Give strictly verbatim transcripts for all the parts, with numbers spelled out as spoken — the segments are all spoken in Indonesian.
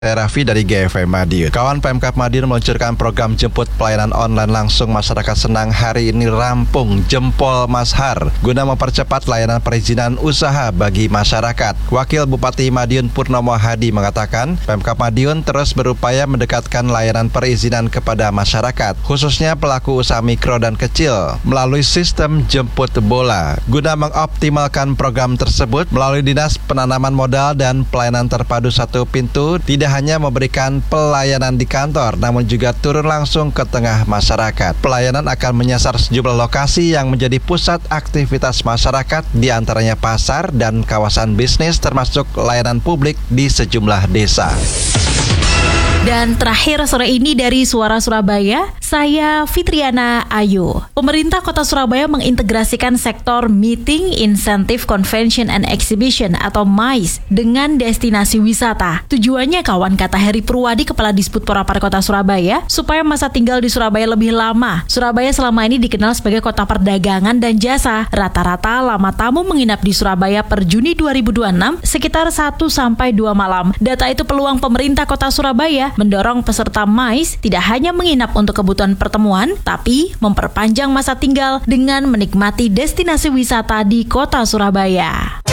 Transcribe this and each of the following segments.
Saya Raffi dari G F M Madiun. Kawan Pemkab Madiun meluncurkan program jemput pelayanan online langsung masyarakat senang hari ini rampung Jempol Mashar guna mempercepat layanan perizinan usaha bagi masyarakat. Wakil Bupati Madiun Purnomo Hadi mengatakan, Pemkab Madiun terus berupaya mendekatkan layanan perizinan kepada masyarakat, khususnya pelaku usaha mikro dan kecil, melalui sistem jemput bola. Guna mengoptimalkan program tersebut melalui Dinas Penanaman Modal dan Pelayanan Terpadu Satu Pintu, tidak hanya memberikan pelayanan di kantor, namun juga turun langsung ke tengah masyarakat. Pelayanan akan menyasar sejumlah lokasi yang menjadi pusat aktivitas masyarakat, di antaranya pasar dan kawasan bisnis, termasuk layanan publik di sejumlah desa. Dan terakhir sore ini dari Suara Surabaya, saya Fitriana Ayu. Pemerintah Kota Surabaya mengintegrasikan sektor Meeting, Incentive, Convention and Exhibition atau MICE dengan destinasi wisata. Tujuannya, kawan, kata Heri Purwadi, Kepala Disput Porapar Kota Surabaya, supaya masa tinggal di Surabaya lebih lama. Surabaya selama ini dikenal sebagai kota perdagangan dan jasa. Rata-rata lama tamu menginap di Surabaya per Juni dua ribu dua puluh enam sekitar satu sampai dua malam. Data itu peluang pemerintah Kota Surabaya mendorong peserta MICE tidak hanya menginap untuk kebutuhan pertemuan, tapi memperpanjang masa tinggal dengan menikmati destinasi wisata di Kota Surabaya.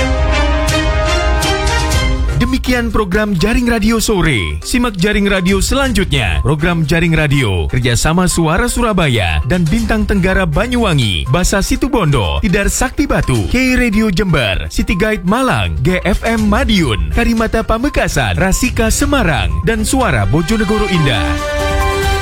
Demikian program Jaring Radio Sore. Simak Jaring Radio selanjutnya. Program Jaring Radio kerjasama Suara Surabaya dan Bintang Tenggara Banyuwangi, Basa Situbondo, Tidar Sakti Batu, K Radio Jember, City Guide Malang, G F M Madiun, Karimata Pamekasan, Rasika Semarang, dan Suara Bojonegoro Indah.